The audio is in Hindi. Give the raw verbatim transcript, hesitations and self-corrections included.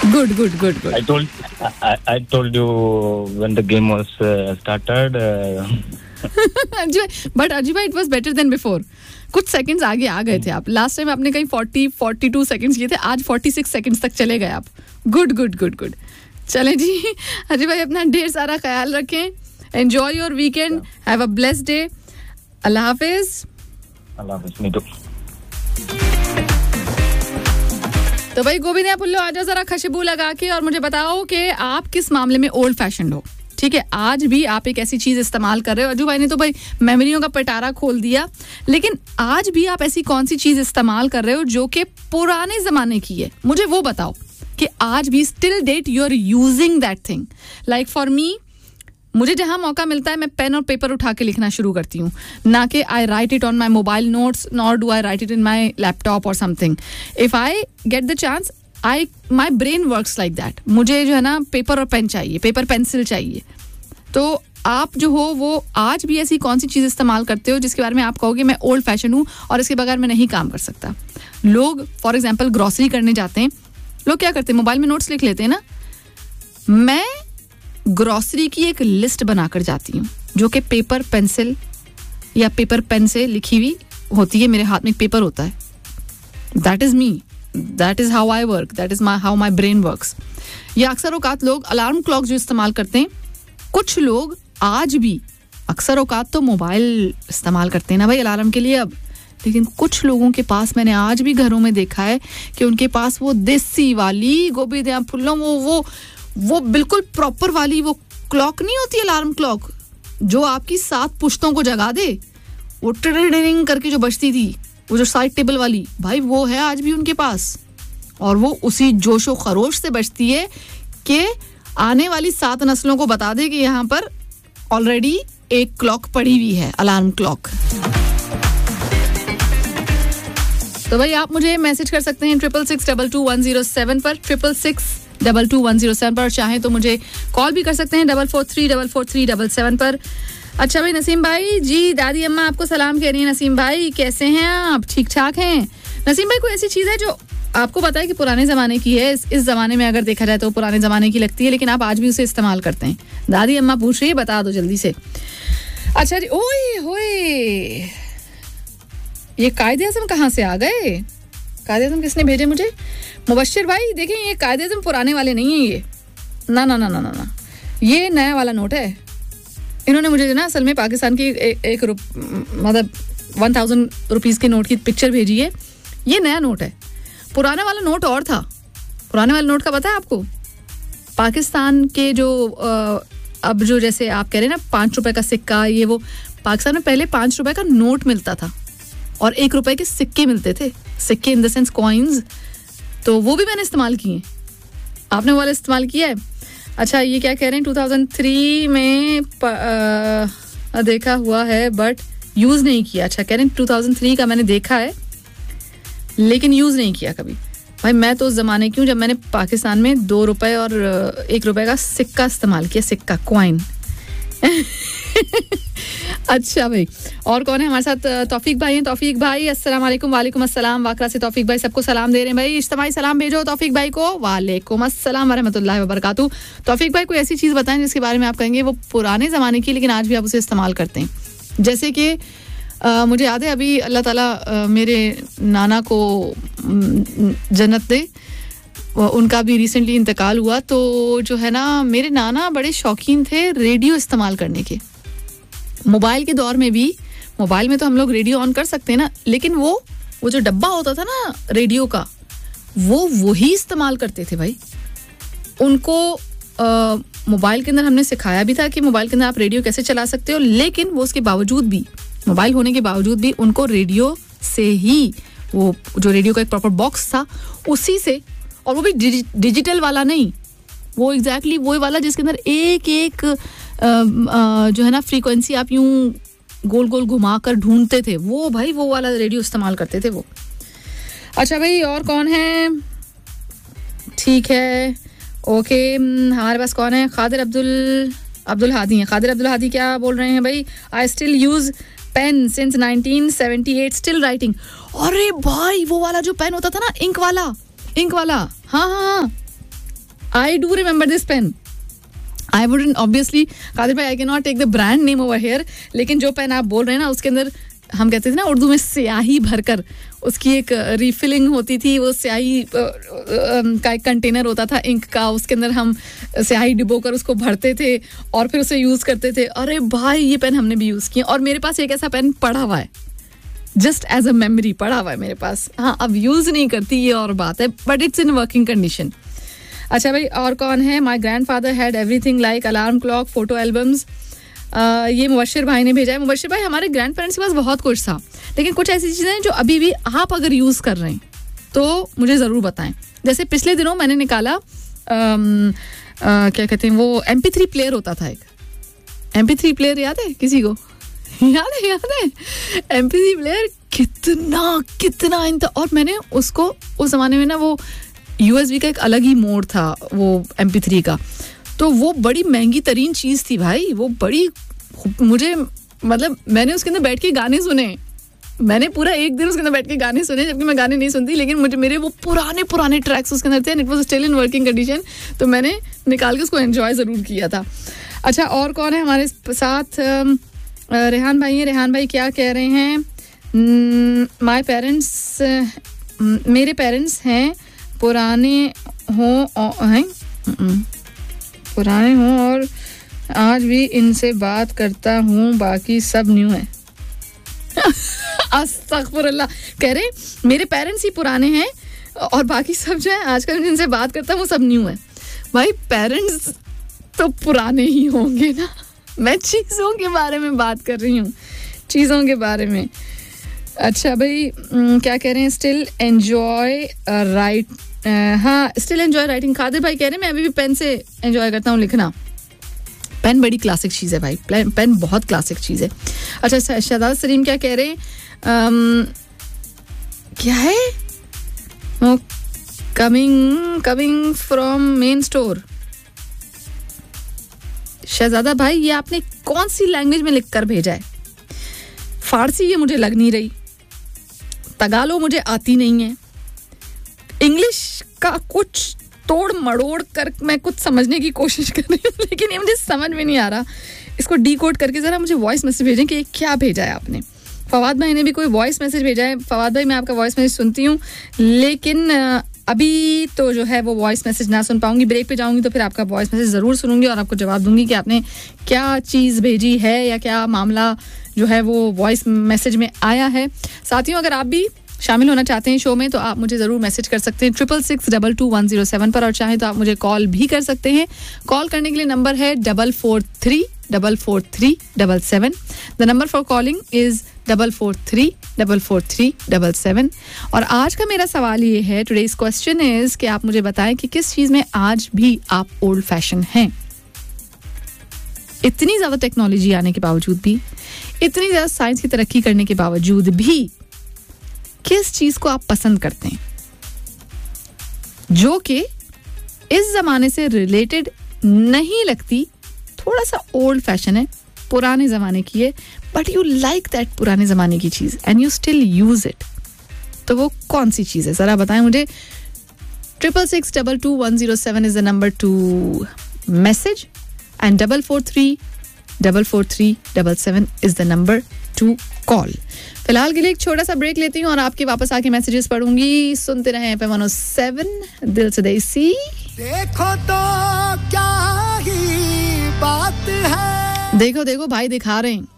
Good, good, good, good. I told I, I told you when the game was uh, started. Uh, but अजीब भाई, it was better than before. कुछ सेकंड्स आगे आ गए थे आप. लास्ट टाइम आपने कहीं फोर्टी फोर्टी टू सेकंड्स किए थे, आज फोर्टी सिक्स सेकंड्स तक चले गए आप. Good good good good. चलें जी अजीब भाई, अपना ढेर सारा ख्याल रखें. Enjoy your weekend. Have a blessed day. Allah Hafiz. Allah Hafiz. Me to. तो भाई गोविंद या पुल्लो, आजा जरा खुशबू लगा के और मुझे बताओ कि आप किस मामले में ओल्ड फैशन हो. ठीक है, आज भी आप एक ऐसी चीज इस्तेमाल कर रहे हो. अजू भाई ने तो भाई मेमोरियों का पिटारा खोल दिया, लेकिन आज भी आप ऐसी कौन सी चीज इस्तेमाल कर रहे हो जो कि पुराने जमाने की है. मुझे वो बताओ कि आज भी still date you are using that thing. Like for me, मुझे जहां मौका मिलता है मैं पेन और पेपर उठा के लिखना शुरू करती हूँ, ना कि आई right it on my mobile notes, nor do I right it in my laptop और something. If I get the chance, I my brain works like that. मुझे जो है ना पेपर और पेन चाहिए, पेपर पेंसिल चाहिए. तो आप जो हो वो आज भी ऐसी कौन सी चीज़ इस्तेमाल करते हो जिसके बारे में आप कहोगे मैं ओल्ड फैशन हूँ और इसके बगैर मैं नहीं काम कर सकता. लोग फॉर एग्जाम्पल ग्रॉसरी करने जाते हैं, लोग क्या करते हैं, मोबाइल में नोट्स लिख लेते हैं ना. मैं ग्रॉसरी की एक लिस्ट बनाकर जाती हूँ जो कि पेपर पेंसिल या पेपर पेन से लिखी हुई होती है. मेरे हाथ में एक पेपर होता है. That is me, that is how I work, that is my how my brain works. या अक्सर औकात लोग अलार्म क्लॉक जो इस्तेमाल करते हैं, कुछ लोग आज भी अक्सर औकात तो मोबाइल इस्तेमाल करते हैं ना भाई अलार्म के लिए अब, लेकिन कुछ लोगों के पास मैंने आज भी घरों में देखा है कि उनके पास वो देसी वाली गोभी दे फुल्लों वो वो वो बिल्कुल प्रॉपर वाली वो क्लॉक नहीं होती अलार्म क्लॉक जो आपकी सात पुश्तों को जगा दे, वो टिडिंग करके जो बजती थी, वो जो साइड टेबल वाली, भाई वो है आज भी उनके पास. और वो उसी जोशो खरोश से बजती है कि आने वाली सात नस्लों को बता दे कि यहाँ पर ऑलरेडी एक क्लॉक पड़ी हुई है, अलार्म क्लॉक. तो भाई आप मुझे मैसेज कर सकते हैं triple six double two one zero seven पर, triple six double two one zero seven पर. चाहें तो मुझे कॉल भी कर सकते हैं double four three double four three double seven पर. अच्छा भाई नसीम भाई जी, दादी अम्मा आपको सलाम कह रही है. नसीम भाई कैसे हैं आप, ठीक ठाक हैं? नसीम भाई कोई ऐसी चीज़ है जो आपको पता है कि पुराने ज़माने की है, इस, इस ज़माने में अगर देखा जाए तो पुराने ज़माने की लगती है, लेकिन आप आज भी उसे इस्तेमाल करते हैं? दादी अम्मा पूछ रही है, बता दो जल्दी से. अच्छा जी. ओए होए, ये कायदे आज़म कहाँ से आ गए? कायदे आज़म किसने भेजे मुझे? मुबश्शिर भाई देखें, ये कायदे आज़म पुराने वाले नहीं हैं. ये ना ना ना ना ना ना ये नया वाला नोट है. इन्होंने मुझे ना असल में पाकिस्तान की ए, एक मतलब वन थाउजेंड रुपीज़ के नोट की पिक्चर भेजी है. ये नया नोट है. पुराने वाला नोट और था. पुराने वाले नोट का पता है आपको? पाकिस्तान के जो अब जो जैसे आप कह रहे हैं ना पाँच रुपए का सिक्का, ये वो पाकिस्तान में पहले पाँच रुपए का नोट मिलता था और एक रुपए के सिक्के मिलते थे. सिक्के इन द सेंस कॉइन्स. तो वो भी मैंने इस्तेमाल किए. आपने वो वाला इस्तेमाल किया है? अच्छा ये क्या कह रहे हैं, टू थाउजेंड थ्री में प, आ, देखा हुआ है बट यूज़ नहीं किया. अच्छा कह रहे हैं टू थाउजेंड थ्री का मैंने देखा है लेकिन यूज़ नहीं किया कभी. भाई मैं तो उस ज़माने की हूँ जब मैंने पाकिस्तान में दो रुपए और एक रुपए का सिक्का इस्तेमाल किया, सिक्का कॉइन. अच्छा भाई, और कौन है हमारे साथ? तौफीक भाई हैं. तौफीक भाई अस्सलाम वालेकुम. वालेकुम अस्सलाम. वाकरा से तौफीक भाई सबको सलाम दे रहे हैं. भाई इज्तिमाई सलाम भेजो तौफीक भाई को. वालेकुम अस्सलाम वरहमतुल्लाहि वबरकातुहू. तौफीक भाई कोई ऐसी चीज़ बताएं जिसके बारे में आप कहेंगे वो पुराने ज़माने की लेकिन आज भी आप उसे इस्तेमाल करते हैं. जैसे कि Uh, मुझे याद है अभी अल्लाह ताला uh, मेरे नाना को जन्नत दे, उनका भी रिसेंटली इंतकाल हुआ. तो जो है ना मेरे नाना बड़े शौकीन थे रेडियो इस्तेमाल करने के. मोबाइल के दौर में भी, मोबाइल में तो हम लोग रेडियो ऑन कर सकते हैं ना, लेकिन वो वो जो डब्बा होता था ना रेडियो का, वो वही इस्तेमाल करते थे भाई. उनको uh, मोबाइल के अंदर हमने सिखाया भी था कि मोबाइल के अंदर आप रेडियो कैसे चला सकते हो, लेकिन वो उसके बावजूद भी, मोबाइल होने के बावजूद भी उनको रेडियो से ही, वो जो रेडियो का एक प्रॉपर बॉक्स था उसी से, और वो भी डिजिटल वाला नहीं, वो एग्जैक्टली वही वाला जिसके अंदर एक एक आ, आ, जो है ना फ्रीक्वेंसी आप यूं गोल गोल घुमा कर ढूंढते थे, वो भाई वो वाला रेडियो इस्तेमाल करते थे वो. अच्छा भाई और कौन है? ठीक है ओके. हमारे पास कौन है? खादिर अब्दुल अब्दुल हादी हैं. खादिर अब्दुल हादी क्या बोल रहे हैं भाई? I still use pen since nineteen seventy eight still writing. अरे भाई वो वाला जो पेन होता था ना, इंक वाला, इंक वाला, हाँ हाँ हाँ I do remember this pen. I wouldn't obviously, Qadir भाई, I cannot take the brand name over here, लेकिन जो पेन आप बोल रहे हैं ना, उसके अंदर हम कहते थे ना उर्दू में स्याही भरकर, उसकी एक रिफिलिंग होती थी, वो स्याही का एक कंटेनर होता था इंक का, उसके अंदर हम स्याही डिबोकर उसको भरते थे और फिर उसे यूज़ करते थे. अरे भाई, ये पेन हमने भी यूज़ किया और मेरे पास एक ऐसा पेन पड़ा हुआ है, जस्ट एज अ मेमोरी पड़ा हुआ है मेरे पास. हाँ, अब यूज़ नहीं करती, ये और बात है, but it's in working condition. अच्छा भाई, और कौन है? My grand father had everything like alarm clock, photo albums. ये मुबशिर भाई ने भेजा है. मुबशिर भाई, हमारे ग्रैंड पेरेंट्स के पास बहुत कुछ था, लेकिन कुछ ऐसी चीज़ें हैं जो अभी भी आप अगर यूज़ कर रहे हैं तो मुझे ज़रूर बताएं. जैसे पिछले दिनों मैंने निकाला, आम, आ, क्या कहते हैं, वो एम पी थ्री प्लेयर होता था एक. एम पी थ्री प्लेयर याद है किसी को? याद है, याद है. एम पी थ्री प्लेयर कितना कितना इन था, और मैंने उसको उस ज़माने में ना, वो यू एस बी का एक अलग ही मोड था वो एम पी थ्री का, तो वो बड़ी महंगी तरीन चीज़ थी भाई. वो बड़ी, मुझे मतलब मैंने उसके अंदर बैठ के गाने सुने, मैंने पूरा एक दिन उसके अंदर बैठ के गाने सुने, जबकि मैं गाने नहीं सुनती, लेकिन मुझे मेरे वो पुराने पुराने ट्रैक्स उसके अंदर थे and it was still in working condition, तो मैंने निकाल के उसको एंजॉय ज़रूर किया था. अच्छा, और कौन है हमारे साथ? रेहान भाई हैं. रेहान भाई क्या कह रहे हैं? माय पेरेंट्स, मेरे पेरेंट्स हैं पुराने हों हैं पुराने हों और आज भी इनसे बात करता हूँ, बाकी सब न्यू है. अस्तगफुरुल्लाह. कह रहे मेरे पेरेंट्स ही पुराने हैं और बाकी सब जो है आजकल जिनसे बात करता हूँ सब न्यू है. भाई, पेरेंट्स तो पुराने ही होंगे ना, मैं चीज़ों के बारे में बात कर रही हूँ, चीज़ों के बारे में. अच्छा भाई, क्या कह रहे हैं? स्टिल एंजॉय राइट, हाँ, स्टिल एंजॉय राइटिंग. खादिर भाई कह रहे हैं मैं अभी भी पेन से एंजॉय करता हूँ लिखना. पेन बड़ी क्लासिक चीज़ है भाई, पेन बहुत क्लासिक चीज़ है. अच्छा, शहजाद सलीम क्या कह रहे हैं? um, क्या है? Coming coming from main store. शहजादा भाई, ये आपने कौन सी लैंग्वेज में लिख कर भेजा है? फारसी ये मुझे लग नहीं रही, तगालो मुझे आती नहीं है, इंग्लिश का कुछ तोड़ मड़ोड़ कर मैं कुछ समझने की कोशिश कर रही हूँ, लेकिन ये मुझे समझ में नहीं आ रहा. इसको डी कोड करके ज़रा मुझे वॉइस मैसेज भेजें कि ये क्या भेजा है आपने. फवाद भाई ने भी कोई वॉइस मैसेज भेजा है. फवाद भाई, मैं आपका वॉइस मैसेज सुनती हूँ, लेकिन अभी तो जो है वो वॉइस मैसेज ना सुन पाऊंगी. ब्रेक पे जाऊंगी तो फिर आपका वॉइस मैसेज ज़रूर सुनूंगी और आपको जवाब दूंगी कि आपने क्या चीज़ भेजी है या क्या मामला जो है वो वॉइस मैसेज में आया है. साथियों, अगर आप भी शामिल होना चाहते हैं शो में तो आप मुझे ज़रूर मैसेज कर सकते हैं triple six double two one zero seven पर, और चाहें तो आप मुझे कॉल भी कर सकते हैं. कॉल करने के लिए नंबर है double four three double four three double seven. The number for calling is double four three double four three double seven. और आज का मेरा सवाल ये है, टुडेज क्वेश्चन इज़ कि आप मुझे बताएं कि किस चीज़ में आज भी आप ओल्ड फैशन हैं. इतनी ज़्यादा टेक्नोलॉजी आने के बावजूद भी, इतनी ज़्यादा साइंस की तरक्की करने के बावजूद भी, किस चीज को आप पसंद करते हैं जो कि इस जमाने से रिलेटेड नहीं लगती, थोड़ा सा ओल्ड फैशन है, पुराने जमाने की है, बट यू लाइक दैट पुराने जमाने की चीज and you still use it. तो वो कौन सी चीज है, जरा बताएं मुझे. Triple six double two one zero seven is the number two message and double four three double four three double seven is the number two call. फिलहाल के लिए एक छोटा सा ब्रेक लेती हूँ और आपके वापस आके मैसेजेस पढ़ूंगी. सुनते रहें पे वन ओ सेवन दिल से देसी. देखो तो क्या ही बात है, देखो देखो भाई दिखा रहे हैं